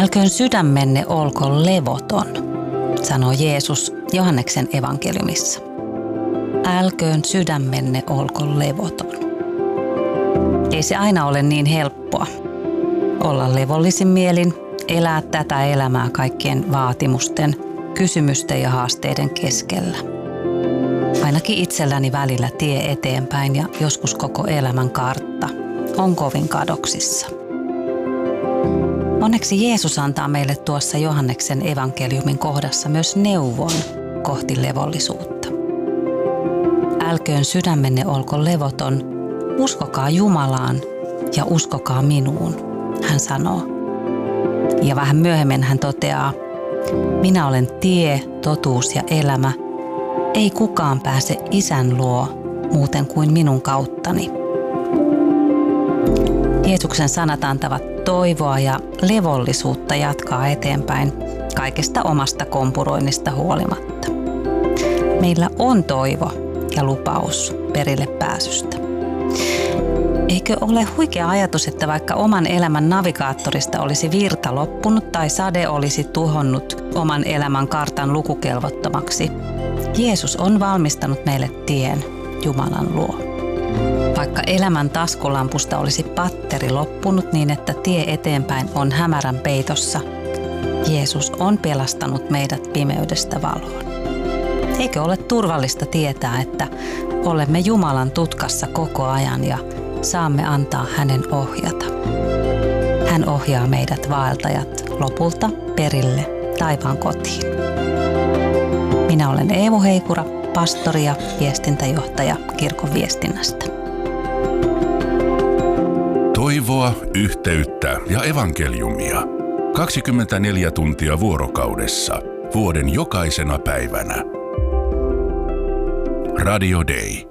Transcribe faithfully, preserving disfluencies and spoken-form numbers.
Älköön sydämenne olko levoton, sanoo Jeesus Johanneksen evankeliumissa. Älköön sydämenne olko levoton. Ei se aina ole niin helppoa olla levollisin mielin, elää tätä elämää kaikkien vaatimusten, kysymysten ja haasteiden keskellä. Ainakin itselläni välillä tie eteenpäin ja joskus koko elämän kartta on kovin kadoksissa. Onneksi Jeesus antaa meille tuossa Johanneksen evankeliumin kohdassa myös neuvon kohti levollisuutta. Älköön sydämenne olko levoton, uskokaa Jumalaan ja uskokaa minuun, hän sanoo. Ja vähän myöhemmin hän toteaa, minä olen tie, totuus ja elämä. Ei kukaan pääse Isän luo muuten kuin minun kauttani. Jeesuksen sanat antavat toivoa ja levollisuutta jatkaa eteenpäin kaikesta omasta kompuroinnista huolimatta. Meillä on toivo ja lupaus perille pääsystä. Eikö ole huikea ajatus, että vaikka oman elämän navigaattorista olisi virta loppunut tai sade olisi tuhonnut oman elämän kartan lukukelvottomaksi, Jeesus on valmistanut meille tien Jumalan luo. Vaikka elämän taskulampusta olisi patteri loppunut niin, että tie eteenpäin on hämärän peitossa, Jeesus on pelastanut meidät pimeydestä valoon. Eikö ole turvallista tietää, että olemme Jumalan tutkassa koko ajan ja saamme antaa hänen ohjata? Hän ohjaa meidät vaeltajat lopulta perille taivaan kotiin. Minä olen Eevo Heikura, pastori ja viestintäjohtaja kirkon viestinnästä. Toivoa, yhteyttä ja evankeliumia. kaksikymmentäneljä tuntia vuorokaudessa, vuoden jokaisena päivänä. Radio Day.